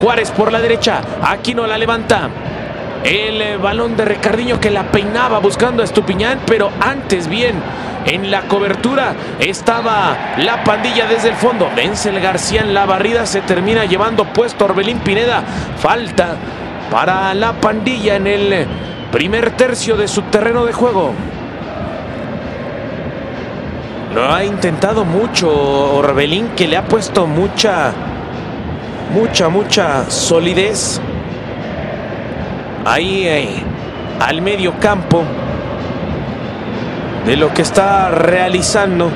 Juárez por la derecha, Aquino la levanta. El balón de Ricardiño que la peinaba buscando a Estupiñán, pero antes bien en la cobertura estaba la pandilla desde el fondo. Vence el García en la barrida, se termina llevando puesto Orbelín Pineda. Falta para la pandilla en el primer tercio de su terreno de juego. Lo ha intentado mucho Orbelín, que le ha puesto mucha solidez ahí al medio campo de lo que está realizando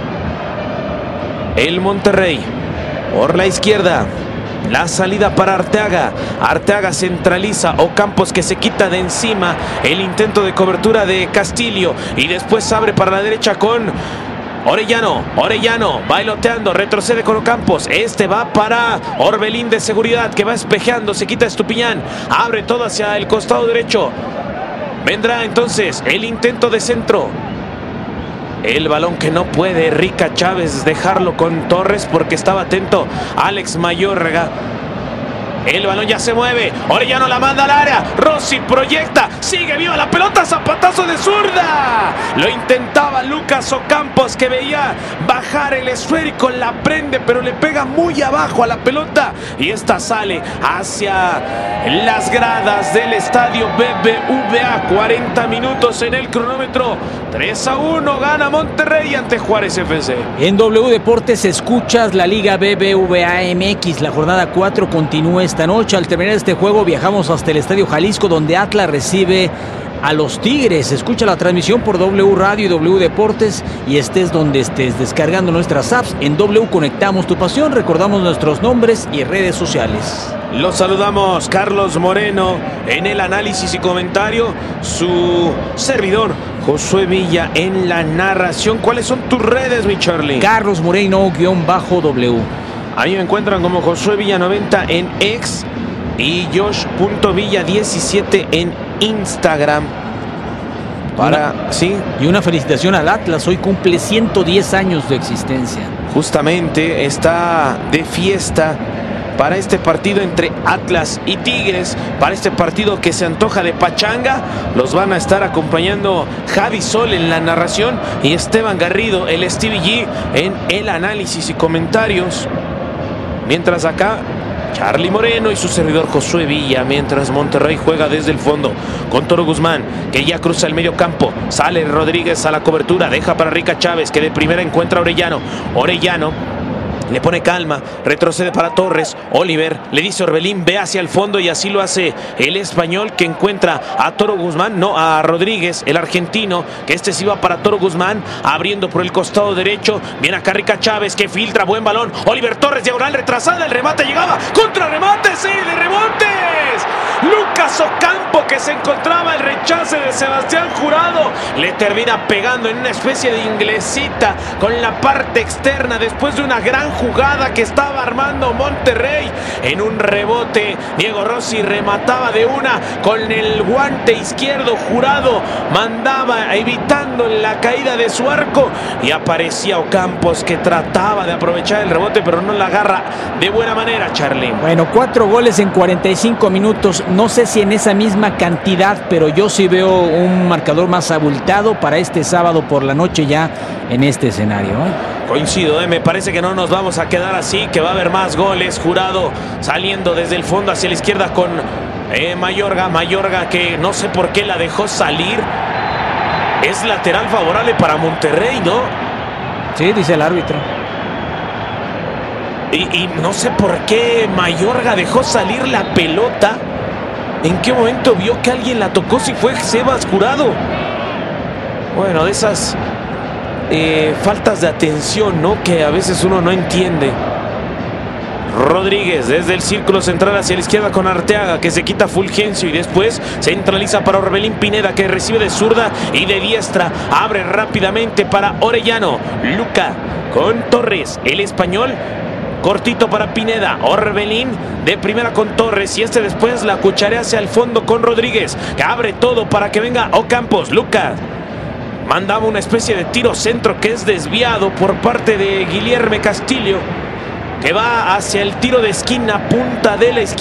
el Monterrey. Por la izquierda, la salida para Arteaga. Arteaga centraliza, Ocampos que se quita de encima el intento de cobertura de Castillo y después abre para la derecha con Orellano bailoteando, retrocede con Ocampos. Este va para Orbelín de seguridad, que va espejeando, se quita Estupiñán, abre todo hacia el costado derecho. Vendrá entonces el intento de centro. El balón que no puede Rica Chávez dejarlo con Torres porque estaba atento Alex Mayorga. El balón ya se mueve, Orellano la manda al área, Rossi proyecta, sigue viva la pelota, zapatazo de zurda. Lo intentaba Lucas Ocampos, que veía bajar el esférico, la prende pero le pega muy abajo a la pelota y esta sale hacia las gradas del estadio BBVA. 40 minutos en el cronómetro, 3-1 gana Monterrey ante Juárez FC. En W Deportes escuchas la Liga BBVA MX, la jornada 4 continúa esta noche. Al terminar este juego viajamos hasta el Estadio Jalisco, donde Atlas recibe a los Tigres. Escucha la transmisión por W Radio y W Deportes, y estés donde estés, descargando nuestras apps. En W conectamos tu pasión. Recordamos nuestros nombres y redes sociales. Los saludamos, Carlos Moreno en el análisis y comentario, su servidor Josué Villa en la narración. ¿Cuáles son tus redes, mi Charlie? Carlos Moreno_W. A mí me encuentran como Josué Villa 90 en X y Josh.Villa 17 en Instagram. Y una felicitación al Atlas, hoy cumple 110 años de existencia. Justamente está de fiesta para este partido entre Atlas y Tigres, para este partido que se antoja de pachanga. Los van a estar acompañando Javi Sol en la narración y Esteban Garrido, el Stevie G, en el análisis y comentarios. Mientras acá, Charlie Moreno y su servidor Josué Villa, mientras Monterrey juega desde el fondo con Toro Guzmán, que ya cruza el medio campo. Sale Rodríguez a la cobertura, deja para Rica Chávez, que de primera encuentra a Orellano le pone calma, retrocede para Torres. Oliver le dice a Orbelín, ve hacia el fondo, y así lo hace el español, que encuentra a Toro Guzmán, no, a Rodríguez, el argentino, que este sí va para Toro Guzmán, abriendo por el costado derecho. Viene acá Rica Chávez, que filtra, buen balón. Oliver Torres, diagonal retrasada, el remate llegaba, contra remate, sí, de rebotes. Lucas Ocampo, que se encontraba el rechace de Sebastián Jurado, le termina pegando en una especie de inglesita con la parte externa después de una gran jugada que estaba armando Monterrey. En un rebote, Diego Rossi remataba de una con el guante izquierdo. Jurado mandaba evitando la caída de su arco y aparecía Ocampos, que trataba de aprovechar el rebote pero no la agarra de buena manera, Charlie. Bueno, 4 goles en 45 minutos. No sé si en esa misma cantidad, pero yo sí veo un marcador más abultado para este sábado por la noche ya en este escenario, Coincido, me parece que no nos vamos a quedar así, que va a haber más goles. Jurado saliendo desde el fondo hacia la izquierda con Mayorga, que no sé por qué la dejó salir. Es lateral favorable para Monterrey, ¿no? Sí, dice el árbitro. Y no sé por qué Mayorga dejó salir la pelota. ¿En qué momento vio que alguien la tocó? Si fue Sebas Jurado. Bueno, de esas faltas de atención, ¿no?, que a veces uno no entiende. Rodríguez desde el círculo central hacia la izquierda con Arteaga, que se quita Fulgencio y después centraliza para Orbelín Pineda, que recibe de zurda y de diestra. Abre rápidamente para Orellano. Luca con Torres, el español. Cortito para Pineda, Orbelín de primera con Torres, y este después la cucharea hacia el fondo con Rodríguez, que abre todo para que venga Ocampos. Lucas mandaba una especie de tiro centro que es desviado por parte de Guilherme Castillo. que va hacia el tiro de esquina, punta de la esquina.